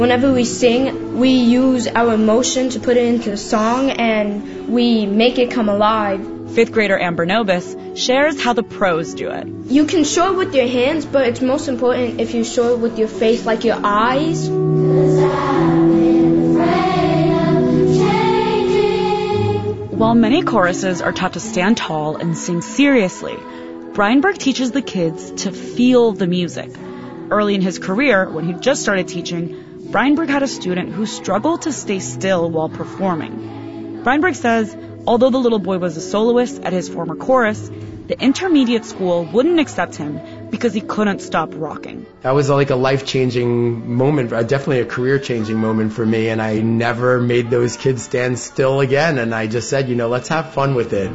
Whenever we sing, we use our emotion to put it into the song, and we make it come alive. Fifth grader Amber Novus shares how the pros do it. You can show it with your hands, but it's most important if you show it with your face, like your eyes. While many choruses are taught to stand tall and sing seriously, Breinberg teaches the kids to feel the music. Early in his career, when he just started teaching, Breinberg had a student who struggled to stay still while performing. Breinberg says, although the little boy was a soloist at his former chorus, the intermediate school wouldn't accept him because he couldn't stop rocking. That was like a life-changing moment, definitely a career-changing moment for me, and I never made those kids stand still again, and I just said, let's have fun with it.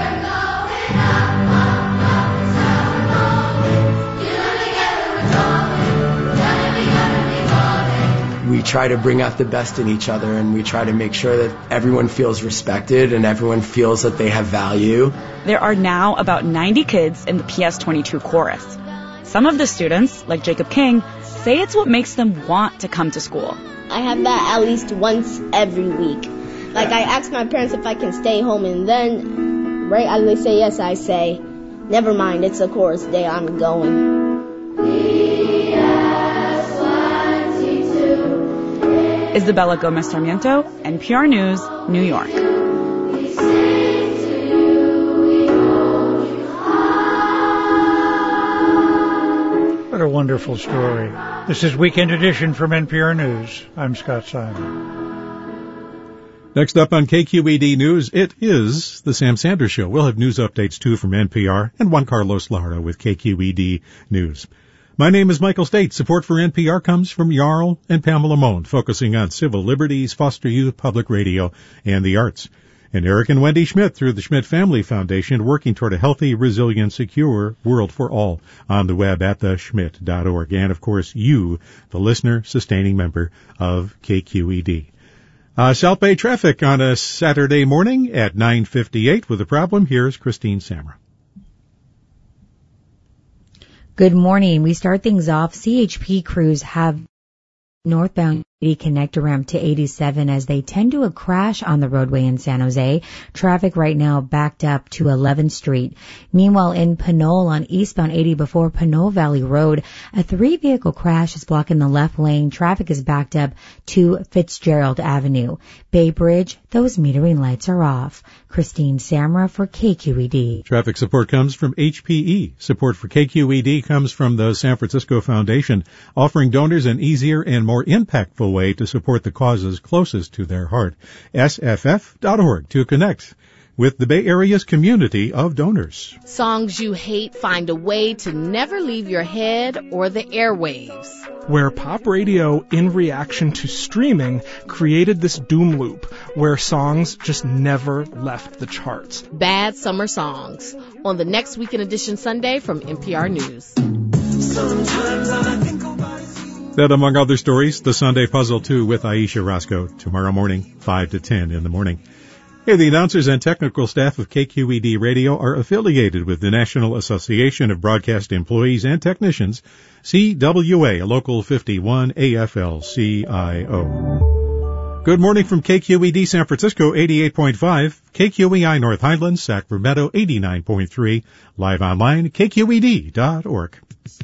We try to bring out the best in each other, and we try to make sure that everyone feels respected and everyone feels that they have value. There are now about 90 kids in the PS22 chorus. Some of the students, like Jacob King, say it's what makes them want to come to school. I have that at least once every week. Like, I ask my parents if I can stay home, and then right as they say yes, I say, never mind, it's a chorus day, I'm going. Isabella Gomez Sarmiento, NPR News, New York. What a wonderful story. This is Weekend Edition from NPR News. I'm Scott Simon. Next up on KQED News, it is the Sam Sanders Show. We'll have news updates, too, from NPR and Juan Carlos Lara with KQED News. My name is Michael State. Support for NPR comes from Jarl and Pamela Mohn, focusing on civil liberties, foster youth, public radio, and the arts. And Eric and Wendy Schmidt through the Schmidt Family Foundation, working toward a healthy, resilient, secure world for all on the web at theschmidt.org. And, of course, you, the listener, sustaining member of KQED. South Bay traffic on a Saturday morning at 9:58 with a problem. Here's Christine Samra. Good morning. We start things off. CHP crews have northbound connector ramp to 87 as they tend to a crash on the roadway in San Jose. Traffic right now backed up to 11th Street. Meanwhile, in Pinole on eastbound 80 before Pinole Valley Road, a 3-vehicle crash is blocking the left lane. Traffic is backed up to Fitzgerald Avenue. Bay Bridge, those metering lights are off. Christine Samra for KQED. Traffic support comes from HPE. Support for KQED comes from the San Francisco Foundation, offering donors an easier and more impactful way to support the causes closest to their heart. SFF.org to connect with the Bay Area's community of donors. Songs you hate find a way to never leave your head or the airwaves. Where pop radio, in reaction to streaming, created this doom loop where songs just never left the charts. Bad Summer Songs on the next Weekend Edition Sunday from NPR News. Sometimes I think about it. That, among other stories, the Sunday Puzzle 2 with Aisha Roscoe tomorrow morning, 5 to 10 in the morning. Hey, the announcers and technical staff of KQED Radio are affiliated with the National Association of Broadcast Employees and Technicians, CWA, Local 51 AFL-CIO. Good morning from KQED San Francisco, 88.5, KQEI North Highlands, Sacramento, 89.3, live online, KQED.org.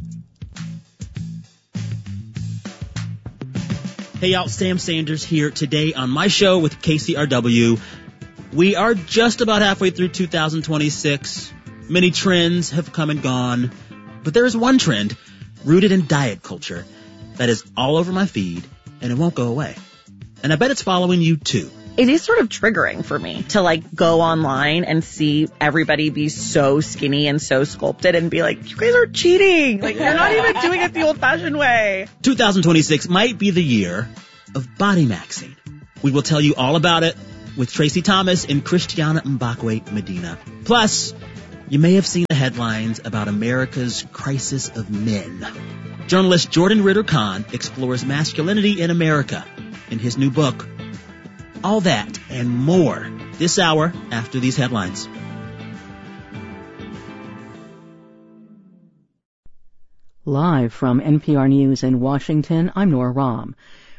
Hey y'all, Sam Sanders here today on my show with KCRW. We are just about halfway through 2026. Many trends have come and gone, but there is one trend rooted in diet culture that is all over my feed, and it won't go away. And I bet it's following you too. It is sort of triggering for me to go online and see everybody be so skinny and so sculpted and be like, you guys are cheating. You're not even doing it the old-fashioned way. 2026 might be the year of body maxing. We will tell you all about it with Tracy Thomas and Christiana Mbakwe Medina. Plus, you may have seen the headlines about America's crisis of men. Journalist Jordan Ritter Kahn explores masculinity in America in his new book. All that and more this hour after these headlines. Live from NPR News in Washington, I'm Nora Rahm.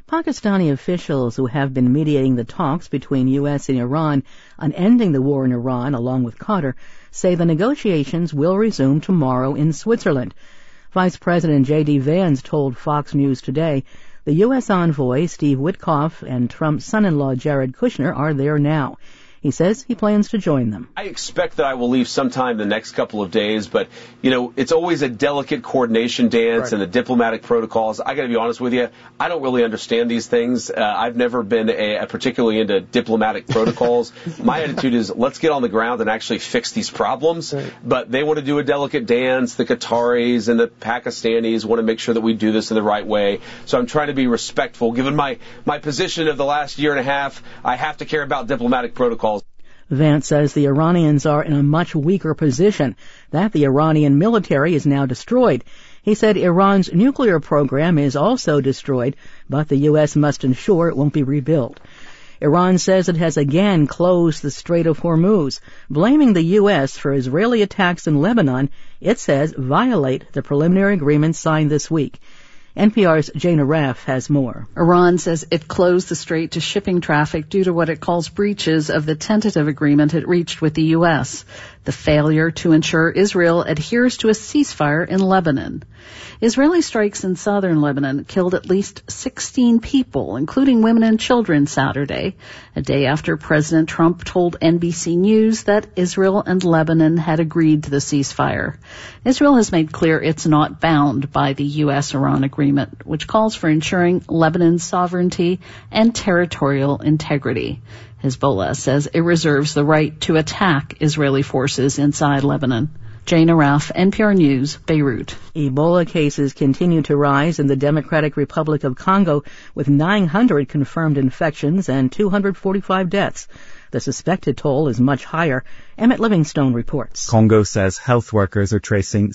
Pakistani officials who have been mediating the talks between U.S. and Iran on ending the war in Iran, along with Qatar, say the negotiations will resume tomorrow in Switzerland. Vice President J.D. Vance told Fox News today the U.S. envoy Steve Witkoff and Trump's son-in-law Jared Kushner are there now. He says he plans to join them. I expect that I will leave sometime the next couple of days, but, you know, it's always a delicate coordination dance and the diplomatic protocols. I got to be honest with you, I don't really understand these things. I've never been particularly into diplomatic protocols. My attitude is let's get on the ground and actually fix these problems. Right. But they want to do a delicate dance. The Qataris and the Pakistanis want to make sure that we do this in the right way. So I'm trying to be respectful. Given my position of the last year and a half, I have to care about diplomatic protocols. Vance says the Iranians are in a much weaker position, that the Iranian military is now destroyed. He said Iran's nuclear program is also destroyed, but the U.S. must ensure it won't be rebuilt. Iran says it has again closed the Strait of Hormuz, blaming the U.S. for Israeli attacks in Lebanon, it says violate the preliminary agreement signed this week. NPR's Jana Raff has more. Iran says it closed the strait to shipping traffic due to what it calls breaches of the tentative agreement it reached with the U.S., the failure to ensure Israel adheres to a ceasefire in Lebanon. Israeli strikes in southern Lebanon killed at least 16 people, including women and children, Saturday, a day after President Trump told NBC News that Israel and Lebanon had agreed to the ceasefire. Israel has made clear it's not bound by the U.S.-Iran agreement, which calls for ensuring Lebanon's sovereignty and territorial integrity. Hezbollah says it reserves the right to attack Israeli forces inside Lebanon. Jana Raff, NPR News, Beirut. Ebola cases continue to rise in the Democratic Republic of Congo, with 900 confirmed infections and 245 deaths. The suspected toll is much higher. Emmett Livingstone reports. Congo says health workers are tracing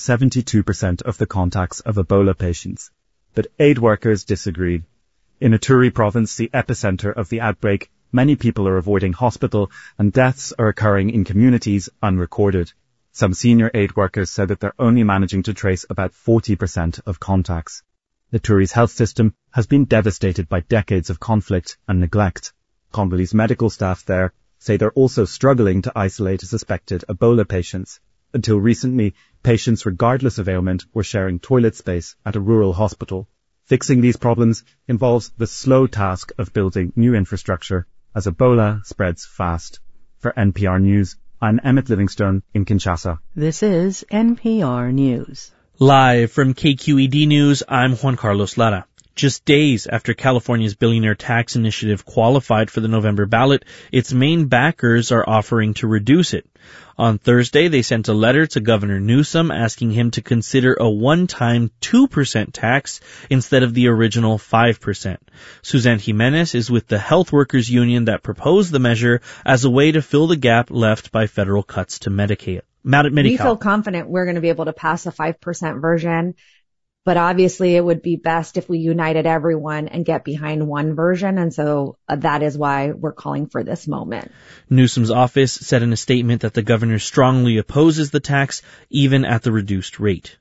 72% of the contacts of Ebola patients. But aid workers disagreed. In Ituri province, the epicenter of the outbreak, many people are avoiding hospital and deaths are occurring in communities unrecorded. Some senior aid workers said that they're only managing to trace about 40% of contacts. Ituri's health system has been devastated by decades of conflict and neglect. Congolese medical staff there say they're also struggling to isolate suspected Ebola patients. Until recently, patients regardless of ailment were sharing toilet space at a rural hospital. Fixing these problems involves the slow task of building new infrastructure as Ebola spreads fast. For NPR News, I'm Emmett Livingstone in Kinshasa. This is NPR News. Live from KQED News, I'm Juan Carlos Lara. Just days after California's billionaire tax initiative qualified for the November ballot, its main backers are offering to reduce it. On Thursday, they sent a letter to Governor Newsom asking him to consider a one-time 2% tax instead of the original 5%. Suzanne Jimenez is with the Health Workers Union that proposed the measure as a way to fill the gap left by federal cuts to Medicaid. We feel confident we're going to be able to pass a 5% version. But obviously it would be best if we united everyone and get behind one version. And so that is why we're calling for this moment. Newsom's office said in a statement that the governor strongly opposes the tax, even at the reduced rate.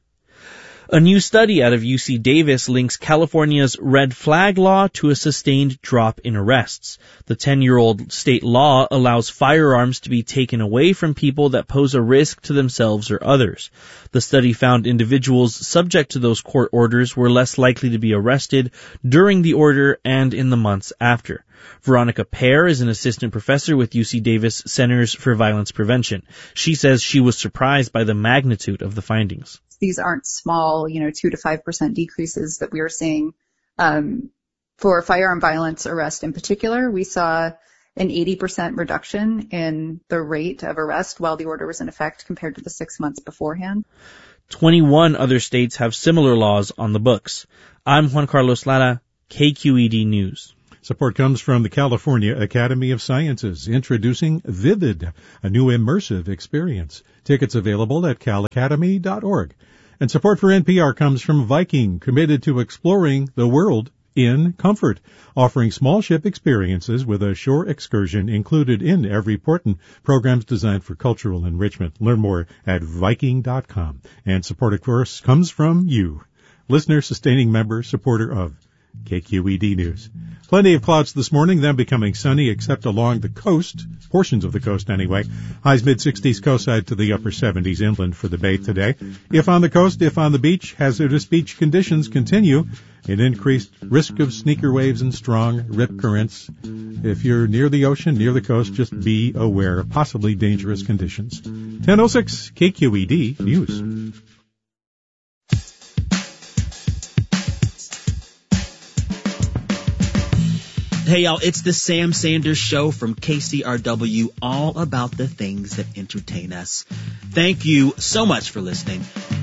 A new study out of UC Davis links California's red flag law to a sustained drop in arrests. The 10-year-old state law allows firearms to be taken away from people that pose a risk to themselves or others. The study found individuals subject to those court orders were less likely to be arrested during the order and in the months after. Veronica Pear is an assistant professor with UC Davis Centers for Violence Prevention. She says she was surprised by the magnitude of the findings. These aren't small, 2 to 5% decreases that we are seeing. For firearm violence arrest in particular, we saw an 80% reduction in the rate of arrest while the order was in effect compared to the 6 months beforehand. 21 other states have similar laws on the books. I'm Juan Carlos Lara, KQED News. Support comes from the California Academy of Sciences, introducing Vivid, a new immersive experience. Tickets available at calacademy.org. And support for NPR comes from Viking, committed to exploring the world in comfort, offering small ship experiences with a shore excursion included in every port and programs designed for cultural enrichment. Learn more at Viking.com. And support, of course, comes from you, listener, sustaining member, supporter of KQED News. Plenty of clouds this morning, then becoming sunny except along the coast, portions of the coast anyway. Highs mid-60s coastside to the upper 70s inland for the bay today. If on the coast, if on the beach, hazardous beach conditions continue. An increased risk of sneaker waves and strong rip currents. If you're near the ocean, near the coast, just be aware of possibly dangerous conditions. 10:06 KQED News. Hey y'all, it's the Sam Sanders Show from KCRW, all about the things that entertain us. Thank you so much for listening.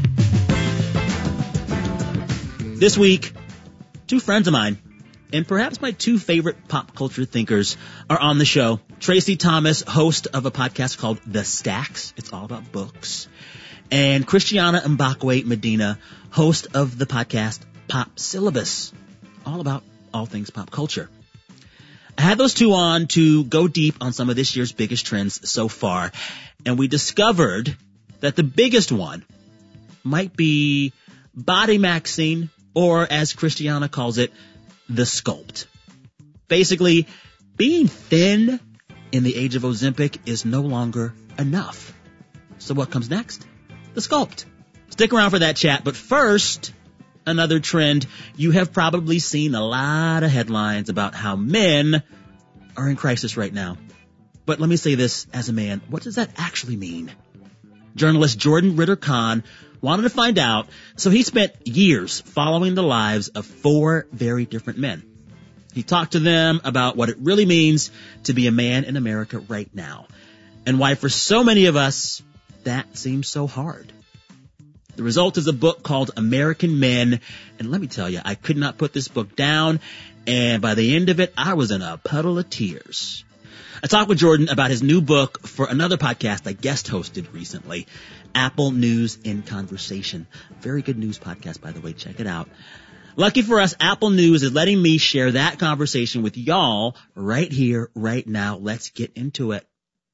This week, two friends of mine, and perhaps my two favorite pop culture thinkers, are on the show. Tracy Thomas, host of a podcast called The Stacks. It's all about books. And Christiana Mbakwe Medina, host of the podcast Pop Syllabus, all about all things pop culture. I had those two on to go deep on some of this year's biggest trends so far, and we discovered that the biggest one might be body maxing, or as Christiana calls it, the sculpt. Basically, being thin in the age of Ozempic is no longer enough. So what comes next? The sculpt. Stick around for that chat, but first, another trend. You have probably seen a lot of headlines about how men are in crisis right now. But let me say this as a man. What does that actually mean? Journalist Jordan Ritter-Kahn wanted to find out, so he spent years following the lives of 4 very different men. He talked to them about what it really means to be a man in America right now, and why for so many of us, that seems so hard. The result is a book called American Men, and let me tell you, I could not put this book down, and by the end of it, I was in a puddle of tears. I talked with Jordan about his new book for another podcast I guest hosted recently, Apple News in Conversation. Very good news podcast, by the way. Check it out. Lucky for us, Apple News is letting me share that conversation with y'all right here, right now. Let's get into it.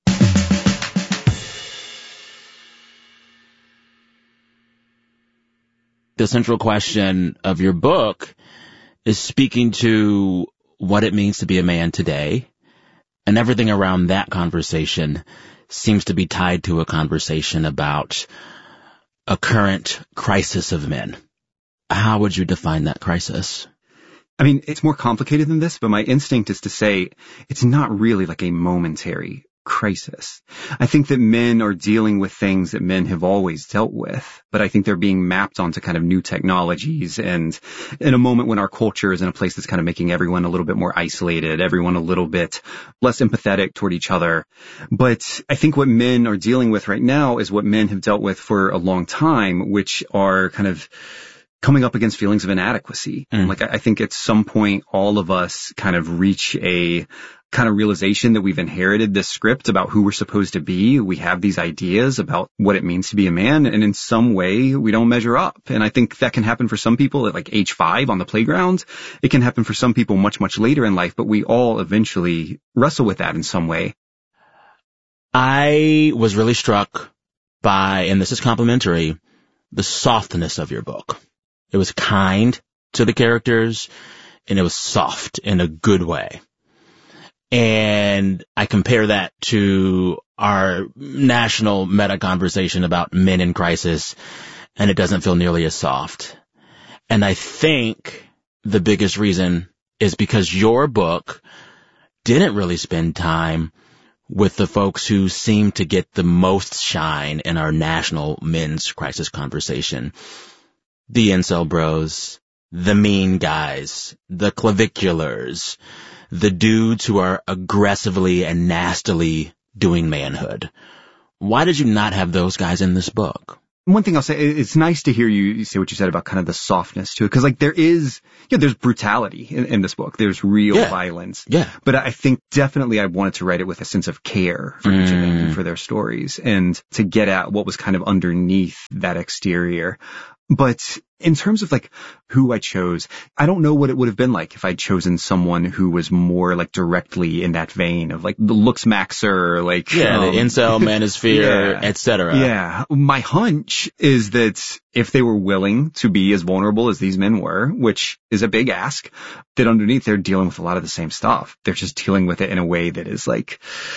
The central question of your book is speaking to what it means to be a man today, and everything around that conversation seems to be tied to a conversation about a current crisis of men. How would you define that crisis? I mean, it's more complicated than this, but my instinct is to say it's not really like a momentary crisis. I think that men are dealing with things that men have always dealt with, but I think they're being mapped onto kind of new technologies, and in a moment when our culture is in a place that's kind of making everyone a little bit more isolated, everyone a little bit less empathetic toward each other. But I think what men are dealing with right now is what men have dealt with for a long time, which are kind of coming up against feelings of inadequacy. Like, I think at some point all of us kind of reach a kind of realization that we've inherited this script about who we're supposed to be. We have these ideas about what it means to be a man, and in some way we don't measure up. And I think that can happen for some people at like age 5 on the playground. It can happen for some people much, much later in life, but we all eventually wrestle with that in some way. I was really struck by, and this is complimentary, the softness of your book. It was kind to the characters, and it was soft in a good way. And I compare that to our national meta conversation about men in crisis, and it doesn't feel nearly as soft. And I think the biggest reason is because your book didn't really spend time with the folks who seem to get the most shine in our national men's crisis conversation. The incel bros, the mean guys, the claviculars, the dudes who are aggressively and nastily doing manhood. Why did you not have those guys in this book? One thing I'll say, it's nice to hear you say what you said about kind of the softness to it, because like there is, there's brutality in this book. There's real violence. Yeah. But I think definitely I wanted to write it with a sense of care for each of them and for their stories, and to get at what was kind of underneath that exterior. But in terms of like who I chose, I don't know what it would have been like if I'd chosen someone who was more like directly in that vein of like the looks maxer, like the incel manosphere, etc. Yeah. My hunch is that if they were willing to be as vulnerable as these men were, which is a big ask, that underneath they're dealing with a lot of the same stuff. They're just dealing with it in a way that is like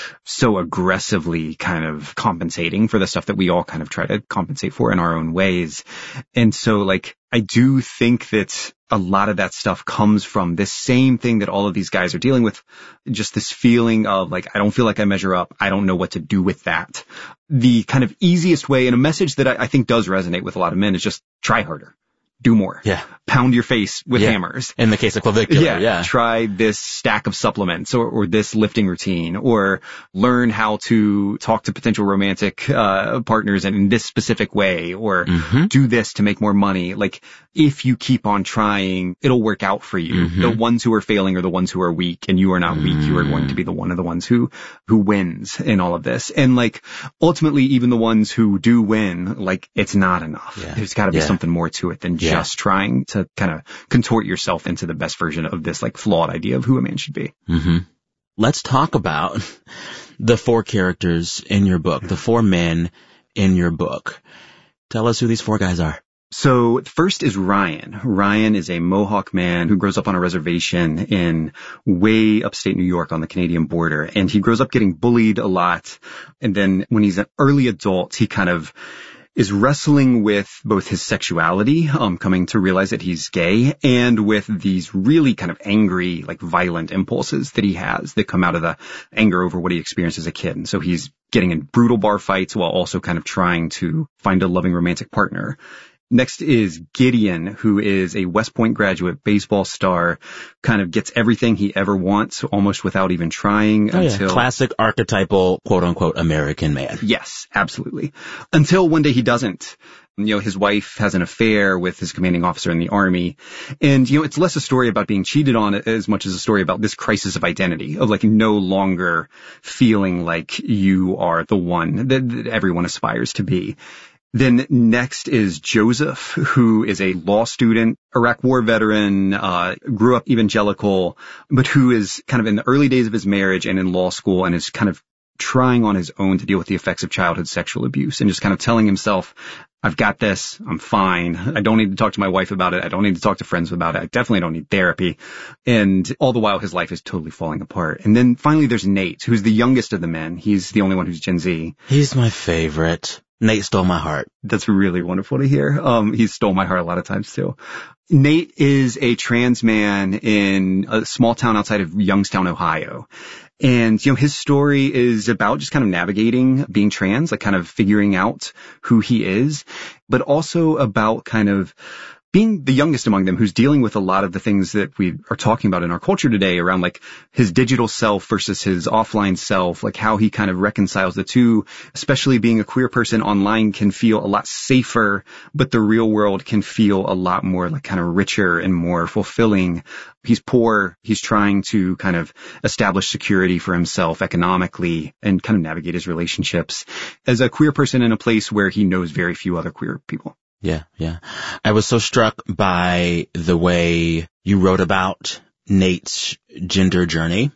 so aggressively kind of compensating for the stuff that we all kind of try to compensate for in our own ways. And so like, I do think that a lot of that stuff comes from this same thing that all of these guys are dealing with, just this feeling of like, I don't feel like I measure up. I don't know what to do with that. The kind of easiest way, and a message that I think does resonate with a lot of men, is just try harder. Do more. Yeah. Pound your face with hammers. In the case of clavicular, yeah. Try this stack of supplements or this lifting routine, or learn how to talk to potential romantic partners in this specific way, or do this to make more money. Like, if you keep on trying, it'll work out for you. The ones who are failing are the ones who are weak, and you are not weak. You are going to be one of the ones who wins in all of this. And like, ultimately, even the ones who do win, like, it's not enough. Yeah. There's got to be something more to it than just trying to kind of contort yourself into the best version of this like flawed idea of who a man should be. Let's talk about the 4 characters in your book, the 4 men in your book. Tell us who these 4 guys are. So first is Ryan. Ryan is a Mohawk man who grows up on a reservation in way upstate New York on the Canadian border. And he grows up getting bullied a lot. And then when he's an early adult, he kind of is wrestling with both his sexuality, coming to realize that he's gay, and with these really kind of angry, like violent impulses that he has that come out of the anger over what he experienced as a kid. And so he's getting in brutal bar fights while also kind of trying to find a loving romantic partner. Next is Gideon, who is a West Point graduate, baseball star, kind of gets everything he ever wants almost without even trying until... Classic archetypal, quote-unquote, American man. Yes, absolutely. Until one day he doesn't. You know, his wife has an affair with his commanding officer in the army. And, you know, it's less a story about being cheated on as much as a story about this crisis of identity, of like no longer feeling like you are the one that everyone aspires to be. Then next is Joseph, who is a law student, Iraq War veteran, grew up evangelical, but who is kind of in the early days of his marriage and in law school, and is kind of trying on his own to deal with the effects of childhood sexual abuse, and just kind of telling himself, I've got this, I'm fine, I don't need to talk to my wife about it, I don't need to talk to friends about it, I definitely don't need therapy. And all the while his life is totally falling apart. And then finally there's Nate, who's the youngest of the men. He's the only one who's Gen Z. He's my favorite. Nate stole my heart. That's really wonderful to hear. He stole my heart a lot of times too. Nate is a trans man in a small town outside of Youngstown, Ohio. And, you know, his story is about just kind of navigating being trans, like kind of figuring out who he is, but also about kind of being the youngest among them, who's dealing with a lot of the things that we are talking about in our culture today around like his digital self versus his offline self, like how he kind of reconciles the two, especially being a queer person online can feel a lot safer, but the real world can feel a lot more like kind of richer and more fulfilling. He's poor. He's trying to kind of establish security for himself economically and kind of navigate his relationships as a queer person in a place where he knows very few other queer people. Yeah. I was so struck by the way you wrote about Nate's gender journey.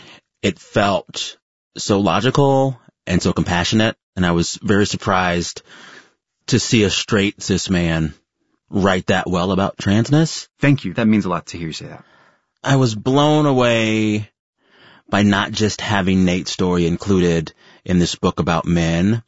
It felt so logical and so compassionate, and I was very surprised to see a straight cis man write that well about transness. Thank you. That means a lot to hear you say that. I was blown away by not just having Nate's story included in this book about men,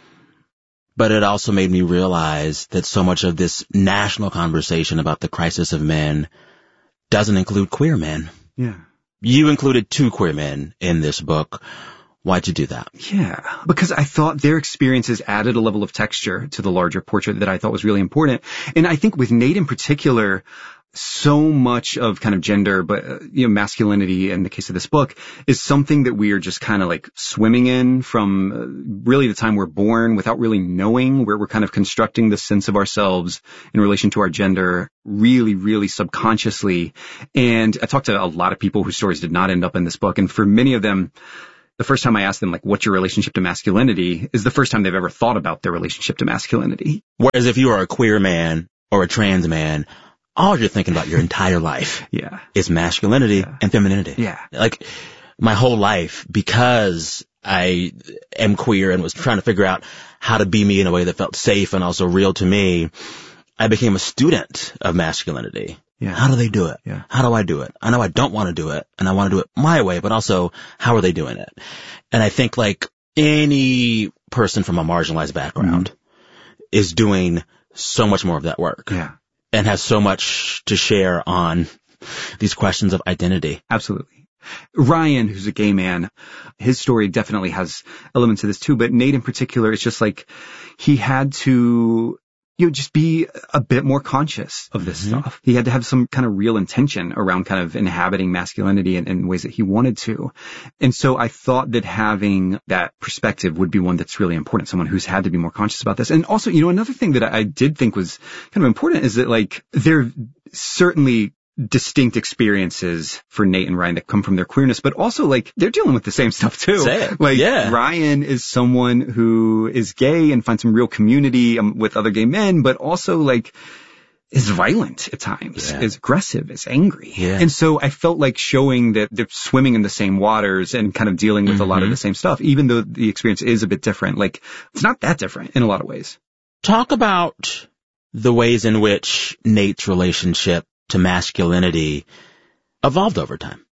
but it also made me realize that so much of this national conversation about the crisis of men doesn't include queer men. Yeah. You included 2 queer men in this book. Why'd you do that? Yeah, because I thought their experiences added a level of texture to the larger portrait that I thought was really important. And I think with Nate in particular, so much of kind of gender, but, you know, masculinity in the case of this book is something that we are just kind of like swimming in from really the time we're born without really knowing, where we're kind of constructing the sense of ourselves in relation to our gender really, really subconsciously. And I talked to a lot of people whose stories did not end up in this book. And for many of them, the first time I asked them, like, what's your relationship to masculinity is the first time they've ever thought about their relationship to masculinity. Whereas if you are a queer man or a trans man, all you're thinking about your entire life is masculinity and femininity. Yeah. Like, my whole life, because I am queer and was trying to figure out how to be me in a way that felt safe and also real to me, I became a student of masculinity. Yeah. How do they do it? Yeah. How do I do it? I know I don't want to do it, and I want to do it my way, but also, how are they doing it? And I think like any person from a marginalized background is doing so much more of that work. Yeah. And has so much to share on these questions of identity. Absolutely. Ryan, who's a gay man, his story definitely has elements of this too, but Nate in particular, it's just like he had to, just be a bit more conscious of this stuff. He had to have some kind of real intention around kind of inhabiting masculinity in ways that he wanted to. And so I thought that having that perspective would be one that's really important, someone who's had to be more conscious about this. And also, another thing that I did think was kind of important is that like there certainly distinct experiences for Nate and Ryan that come from their queerness, but also like they're dealing with the same stuff too. Like Ryan is someone who is gay and finds some real community with other gay men, but also like is violent at times, is aggressive, is angry. And so I felt like showing that they're swimming in the same waters and kind of dealing with a lot of the same stuff, even though the experience is a bit different. Like it's not that different in a lot of ways. Talk about the ways in which Nate's relationship to masculinity evolved over time.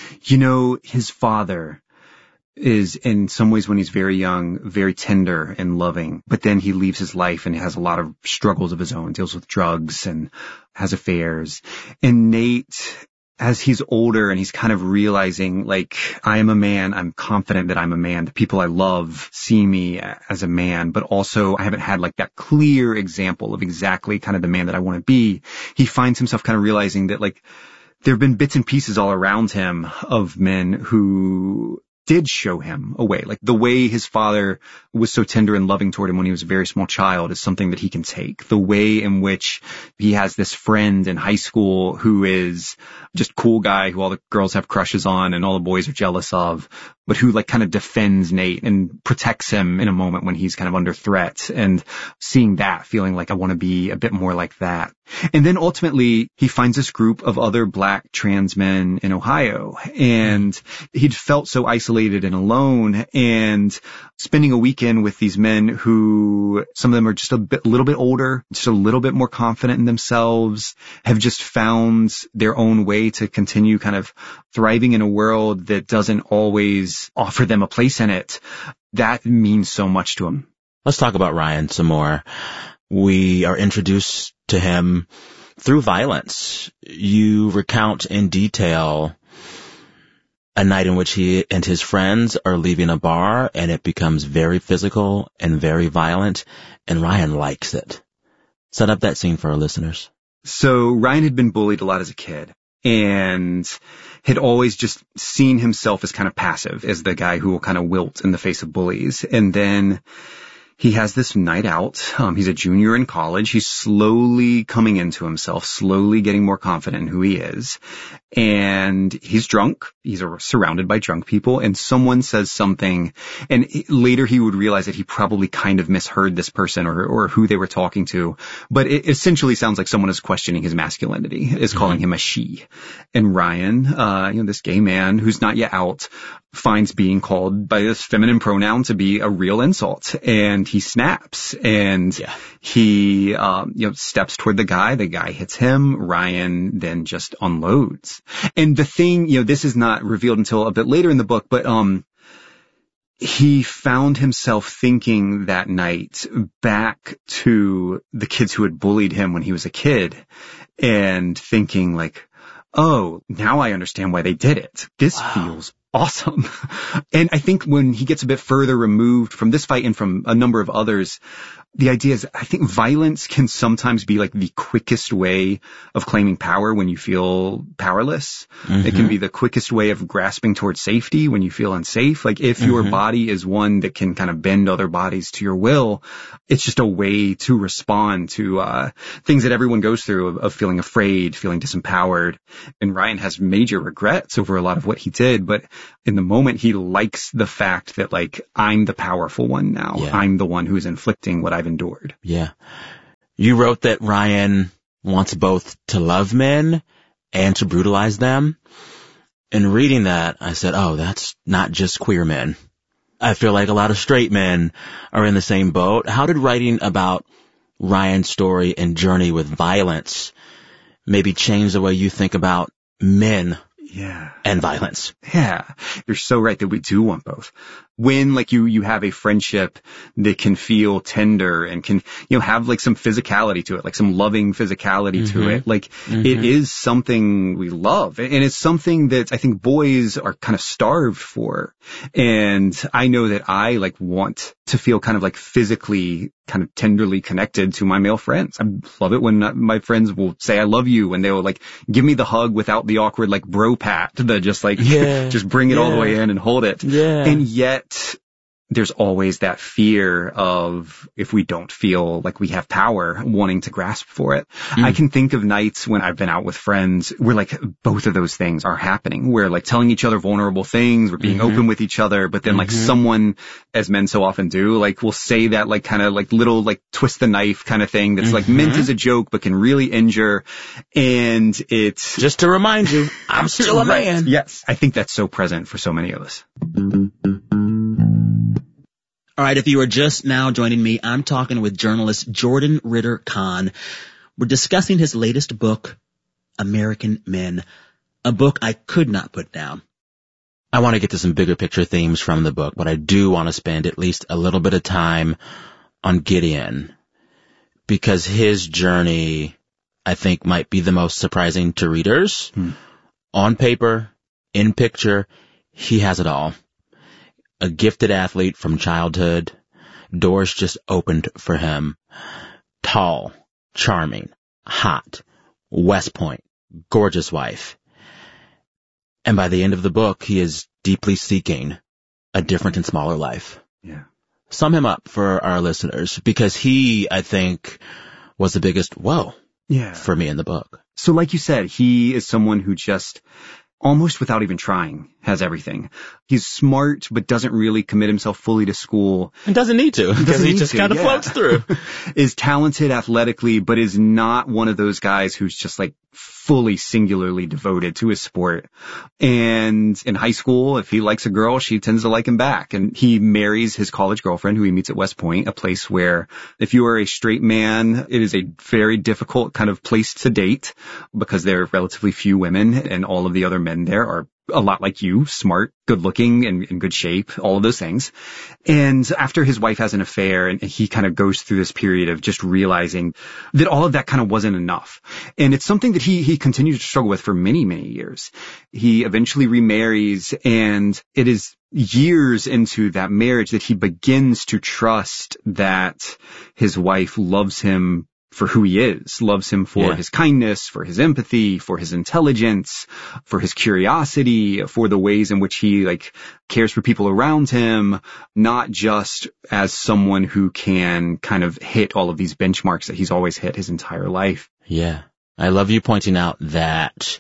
His father is in some ways when he's very young, very tender and loving, but then he leaves his life and has a lot of struggles of his own, deals with drugs and has affairs. And Nate, as he's older and he's kind of realizing like, I am a man, I'm confident that I'm a man, the people I love see me as a man, but also I haven't had like that clear example of exactly kind of the man that I want to be. He finds himself kind of realizing that like there have been bits and pieces all around him of men who did show him a way. Like the way his father was so tender and loving toward him when he was a very small child is something that he can take. The way in which he has this friend in high school who is just cool guy who all the girls have crushes on and all the boys are jealous of, but who like kind of defends Nate and protects him in a moment when he's kind of under threat, and seeing that, feeling like I want to be a bit more like that. And then ultimately he finds this group of other black trans men in Ohio, and he'd felt so isolated and alone, and spending a weekend with these men who some of them are just a little bit older, just a little bit more confident in themselves, have just found their own way to continue kind of thriving in a world that doesn't always offer them a place in it. That means so much to him. Let's talk about Ryan some more. We are introduced to him through violence. You recount in detail a night in which he and his friends are leaving a bar, and it becomes very physical and very violent, and Ryan likes it. Set up that scene for our listeners. So Ryan had been bullied a lot as a kid, and had always just seen himself as kind of passive, as the guy who will kind of wilt in the face of bullies. And then he has this night out. He's a junior in college. He's slowly coming into himself, slowly getting more confident in who he is. And he's drunk. He's surrounded by drunk people. And someone says something. And later he would realize that he probably kind of misheard this person or who they were talking to. But it essentially sounds like someone is questioning his masculinity, is calling him a she. And Ryan, this gay man who's not yet out, finds being called by this feminine pronoun to be a real insult, and he snaps, and he steps toward the guy hits him. Ryan then just unloads. And the thing, this is not revealed until a bit later in the book, but he found himself thinking that night back to the kids who had bullied him when he was a kid, and thinking like, oh, now I understand why they did it. This feels awesome. And I think when he gets a bit further removed from this fight and from a number of others, the idea is, I think violence can sometimes be like the quickest way of claiming power when you feel powerless. It can be the quickest way of grasping towards safety when you feel unsafe. Like if your body is one that can kind of bend other bodies to your will, it's just a way to respond to things that everyone goes through of feeling afraid, feeling disempowered. And Ryan has major regrets over a lot of what he did, but in the moment he likes the fact that like, I'm the powerful one now. I'm the one who's inflicting what I've endured. Yeah. You wrote that Ryan wants both to love men and to brutalize them. In reading that, I said, oh, that's not just queer men. I feel like a lot of straight men are in the same boat. How did writing about Ryan's story and journey with violence maybe change the way you think about men and violence. Yeah. You're so right that we do want both. When like you have a friendship that can feel tender and can, have like some physicality to it, like some loving physicality to it, like it is something we love. And it's something that I think boys are kind of starved for. And I know that I like want to feel kind of like physically kind of tenderly connected to my male friends. I love it when my friends will say I love you and they will like give me the hug without the awkward like bro pat, the just like just bring it all the way in and hold it. Yeah. And yet there's always that fear of if we don't feel like we have power, wanting to grasp for it. I can think of nights when I've been out with friends where like both of those things are happening. We're like telling each other vulnerable things, we're being open with each other, but then like someone, as men so often do, like will say that like kind of like little like twist the knife kind of thing that's like meant as a joke but can really injure. And it's just to remind you, I'm still a man. Yes. I think that's so present for so many of us. All right, if you are just now joining me, I'm talking with journalist Jordan Ritter Kahn. We're discussing his latest book, American Men, a book I could not put down. I want to get to some bigger picture themes from the book, but I do want to spend at least a little bit of time on Gideon, because his journey, I think, might be the most surprising to readers. On paper, in picture, he has it all. A gifted athlete from childhood, doors just opened for him. Tall, charming, hot, West Point, gorgeous wife. And by the end of the book, he is deeply seeking a different and smaller life. Yeah. Sum him up for our listeners, because he, I think, was the biggest whoa for me in the book. So like you said, he is someone who just almost without even trying, has everything. He's smart, but doesn't really commit himself fully to school. And doesn't need to, because he just kind of floats through. Is talented athletically, but is not one of those guys who's just like fully singularly devoted to his sport. And in high school, if he likes a girl, she tends to like him back. And he marries his college girlfriend, who he meets at West Point, a place where if you are a straight man, it is a very difficult kind of place to date because there are relatively few women and all of the other men there are a lot like you, smart, good looking, and in good shape, all of those things. And after his wife has an affair, and he kind of goes through this period of just realizing that all of that kind of wasn't enough. And it's something that he continued to struggle with for many, many years. He eventually remarries, and it is years into that marriage that he begins to trust that his wife loves him for who he is, loves him for his kindness, for his empathy, for his intelligence, for his curiosity, for the ways in which he like cares for people around him, not just as someone who can kind of hit all of these benchmarks that he's always hit his entire life. Yeah. I love you pointing out that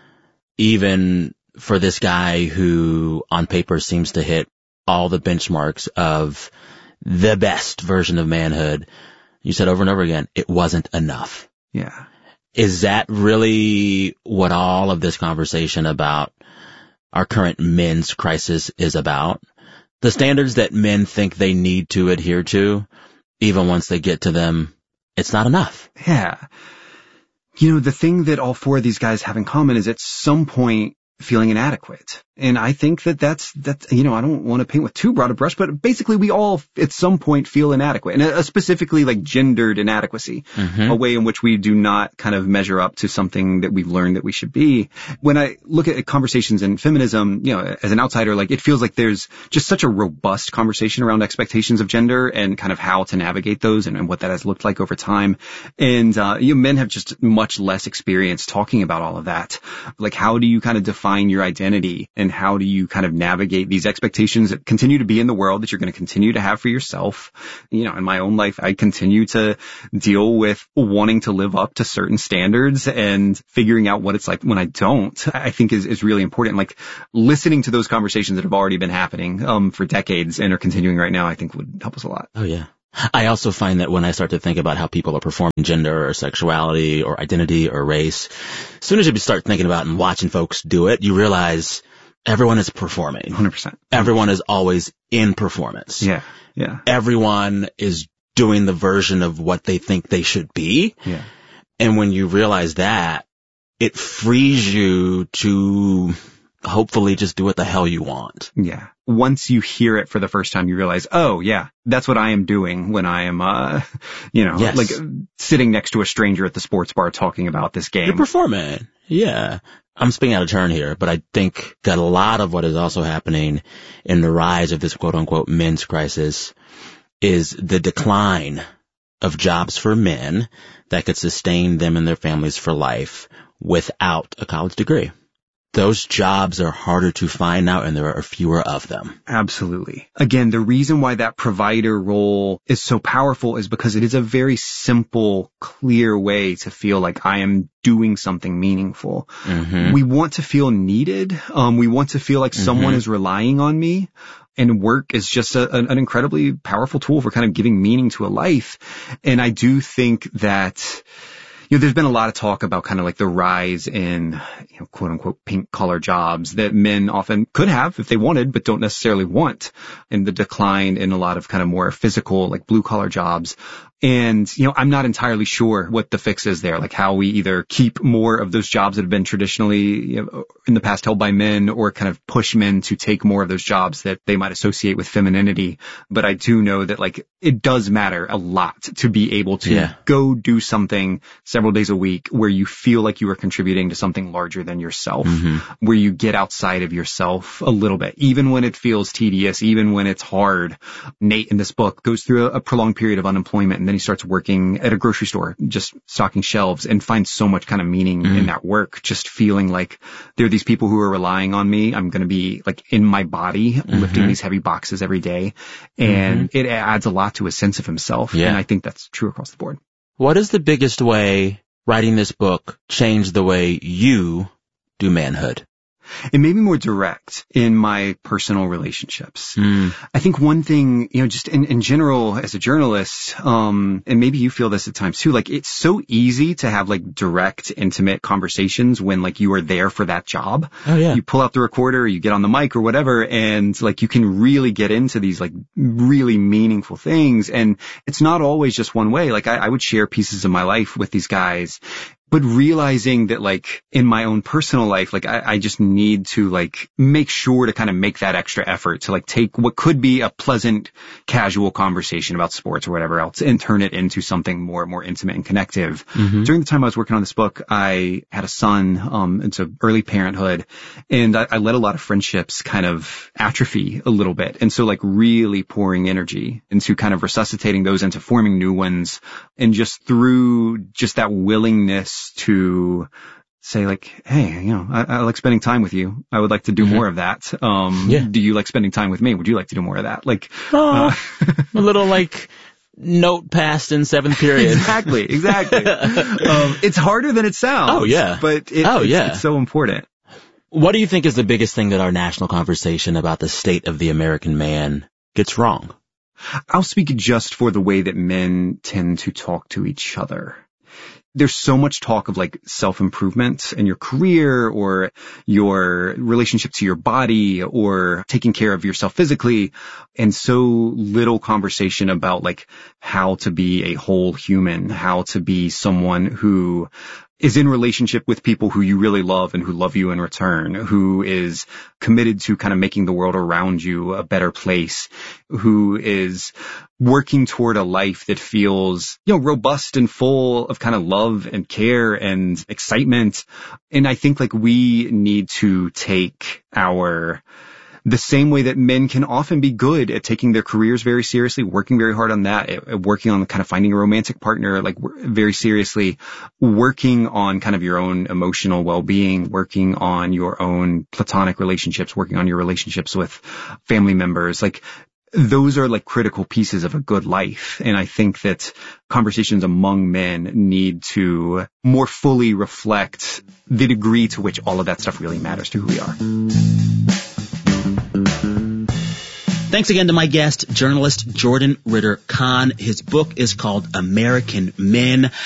even for this guy who on paper seems to hit all the benchmarks of the best version of manhood, you said over and over again, it wasn't enough. Yeah. Is that really what all of this conversation about our current men's crisis is about? The standards that men think they need to adhere to, even once they get to them, it's not enough. Yeah. You know, the thing that all four of these guys have in common is at some point feeling inadequate. And I think that's, you know, I don't want to paint with too broad a brush, but basically we all at some point feel inadequate, and specifically like gendered inadequacy, a way in which we do not kind of measure up to something that we've learned that we should be. When I look at conversations in feminism, you know, as an outsider, like it feels like there's just such a robust conversation around expectations of gender and kind of how to navigate those and what that has looked like over time. And, you know, men have just much less experience talking about all of that. Like, how do you kind of define your identity, and how do you kind of navigate these expectations that continue to be in the world that you're going to continue to have for yourself? You know, in my own life, I continue to deal with wanting to live up to certain standards and figuring out what it's like when I don't, I think is really important. Like listening to those conversations that have already been happening for decades and are continuing right now, I think would help us a lot. Oh, yeah. I also find that when I start to think about how people are performing gender or sexuality or identity or race, as soon as you start thinking about and watching folks do it, you realize everyone is performing. 100%. Everyone is always in performance. Yeah. Yeah. Everyone is doing the version of what they think they should be. Yeah. And when you realize that, it frees you to hopefully just do what the hell you want. Yeah. Once you hear it for the first time, you realize, oh yeah, that's what I am doing when I am, Yes. like sitting next to a stranger at the sports bar talking about this game. You're performing. Yeah. I'm spinning out of turn here, but I think that a lot of what is also happening in the rise of this quote unquote men's crisis is the decline of jobs for men that could sustain them and their families for life without a college degree. Those jobs are harder to find now, and there are fewer of them. Absolutely. Again, the reason why that provider role is so powerful is because it is a very simple, clear way to feel like I am doing something meaningful. Mm-hmm. We want to feel needed. We want to feel like someone is relying on me. And work is just an incredibly powerful tool for kind of giving meaning to a life. And I do think that, there's been a lot of talk about kind of like the rise in, quote unquote, pink collar jobs that men often could have if they wanted, but don't necessarily want, and the decline in a lot of kind of more physical, like blue collar jobs. And, I'm not entirely sure what the fix is there, like how we either keep more of those jobs that have been traditionally in the past held by men, or kind of push men to take more of those jobs that they might associate with femininity. But I do know that like it does matter a lot to be able to go do something several days a week where you feel like you are contributing to something larger than yourself, where you get outside of yourself a little bit, even when it feels tedious, even when it's hard. Nate in this book goes through a prolonged period of unemployment, and then he starts working at a grocery store, just stocking shelves, and finds so much kind of meaning in that work, just feeling like there are these people who are relying on me. I'm going to be like in my body, lifting these heavy boxes every day. And it adds a lot to his sense of himself. Yeah. And I think that's true across the board. What is the biggest way writing this book changed the way you do manhood? It made me more direct in my personal relationships. I think one thing, just in general as a journalist, and maybe you feel this at times too, like it's so easy to have like direct, intimate conversations when like you are there for that job. Oh yeah. You pull out the recorder, you get on the mic or whatever, and like you can really get into these like really meaningful things. And it's not always just one way. Like I would share pieces of my life with these guys, but realizing that like in my own personal life, like I just need to like make sure to kind of make that extra effort to like take what could be a pleasant, casual conversation about sports or whatever else and turn it into something more intimate and connective. During the time I was working on this book, I had a son, it's early parenthood, and I let a lot of friendships kind of atrophy a little bit. And so like really pouring energy into kind of resuscitating those, into forming new ones, and just through just that willingness to say like, hey, I like spending time with you. I would like to do more of that. Do you like spending time with me? Would you like to do more of that? Like, a little like note passed in seventh period. Exactly. It's harder than it sounds. Oh yeah. But it's so important. What do you think is the biggest thing that our national conversation about the state of the American man gets wrong? I'll speak just for the way that men tend to talk to each other. There's so much talk of like self-improvement in your career or your relationship to your body or taking care of yourself physically, and so little conversation about like how to be a whole human, how to be someone who is in relationship with people who you really love and who love you in return, who is committed to kind of making the world around you a better place, who is working toward a life that feels, robust and full of kind of love and care and excitement. And I think like we need to take the same way that men can often be good at taking their careers very seriously, working very hard on that, working on kind of finding a romantic partner, like very seriously, working on kind of your own emotional well-being, working on your own platonic relationships, working on your relationships with family members. Like those are like critical pieces of a good life. And I think that conversations among men need to more fully reflect the degree to which all of that stuff really matters to who we are. Thanks again to my guest, journalist Jordan Ritter Conn. His book is called American Men.